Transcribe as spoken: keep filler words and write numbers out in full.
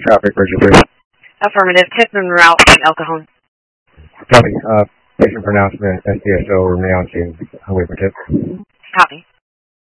traffic, Bridget Bridge. Affirmative. Tip en route from El Cajon. Copy. Uh, patient pronouncement, S D S O, remain on scene. I'll wait for tip. Copy.